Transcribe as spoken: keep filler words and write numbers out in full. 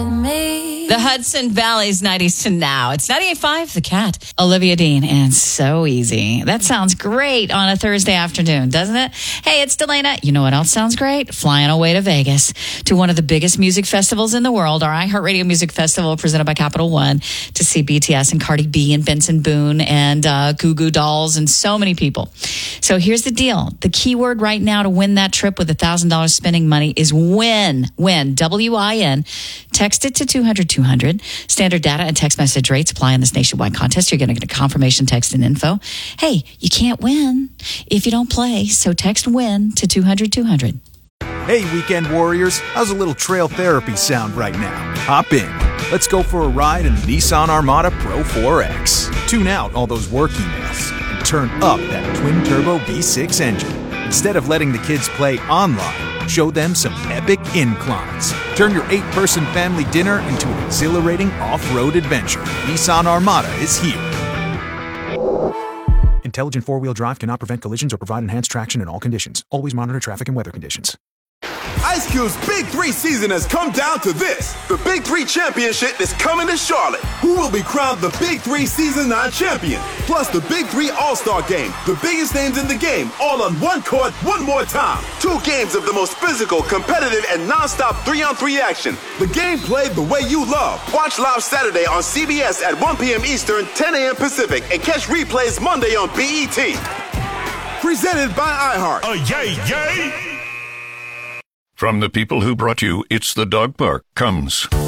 The Hudson Valley's nineties to now. It's ninety-eight point five, The Cat. Olivia Dean, and So Easy. That sounds great on a Thursday afternoon, doesn't it? Hey, it's Delana. You know what else sounds great? Flying away to Vegas to one of the biggest music festivals in the world, our iHeartRadio Music Festival presented by Capital One, to see B T S and Cardi B and Benson Boone and uh, Goo Goo Dolls and so many people. So here's the deal. The keyword right now to win that trip with one thousand dollars spending money is win. Win. W I N. Text it to two hundred two hundred. Standard data and text message rates apply in this nationwide contest. You're going to get a confirmation text and info. Hey, you can't win if you don't play, so text WIN to two hundred two hundred. Hey, weekend warriors. How's a little trail therapy sound right now? Hop in. Let's go for a ride in the Nissan Armada Pro four X. Tune out all those work emails and turn up that twin-turbo V six engine. Instead of letting the kids play online, show them some epic inclines. Turn your eight-person family dinner into an exhilarating off-road adventure. Nissan Armada is here. Intelligent four-wheel drive cannot prevent collisions or provide enhanced traction in all conditions. Always monitor traffic and weather conditions. Ice Cube's Big Three season has come down to this. The Big Three Championship is coming to Charlotte. Who will be crowned the Big Three Season nine champion? Plus the Big Three All-Star Game. The biggest names in the game, all on one court, one more time. Two games of the most physical, competitive, and non-stop three-on-three action. The game played the way you love. Watch live Saturday on C B S at one p.m. Eastern, ten a.m. Pacific, and catch replays Monday on B E T. Presented by iHeart. Oh, yay, yay! From the people who brought you It's the Dog Park comes